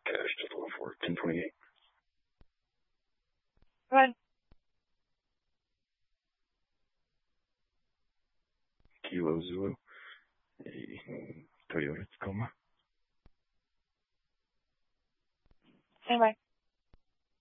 cash, just looking for 1028. Go ahead. Kilo Zulu, a Toyota Tacoma. Anyway.